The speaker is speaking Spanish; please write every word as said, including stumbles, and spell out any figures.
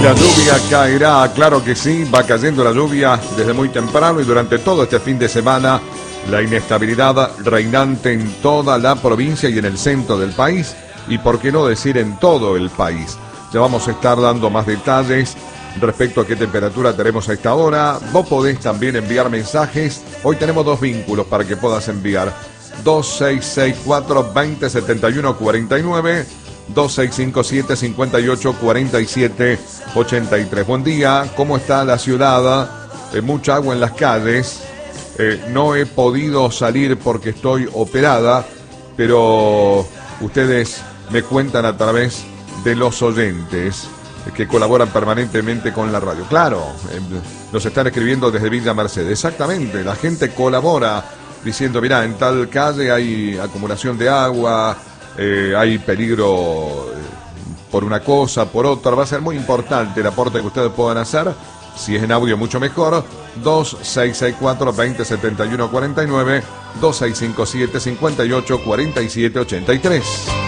La lluvia caerá, claro que sí, va cayendo la lluvia desde muy temprano y durante todo este fin de semana. La inestabilidad reinante en toda la provincia y en el centro del país, y por qué no decir en todo el país. Ya vamos a estar dando más detalles respecto a qué temperatura tenemos a esta hora. Vos podés también enviar mensajes. Hoy tenemos dos vínculos para que puedas enviar. dos seis seis cuatro, dos cero siete uno, cuatro nueve, dos seis cinco siete, cinco ocho, cuatro siete, ocho tres. Buen día, ¿cómo está la ciudad? Eh, mucha agua en las calles. Eh, no he podido salir porque estoy operada, pero ustedes me cuentan a través de los oyentes que colaboran permanentemente con la radio. Claro, eh, nos están escribiendo desde Villa Mercedes. Exactamente, la gente colabora diciendo, mirá, en tal calle hay acumulación de agua, eh, hay peligro eh, por una cosa, por otra. Va a ser muy importante el aporte que ustedes puedan hacer. Si es en audio, mucho mejor. dos seis seis cuatro, dos cero siete uno, cuatro nueve, dos seis cinco siete, cinco ocho, cuatro siete ocho tres.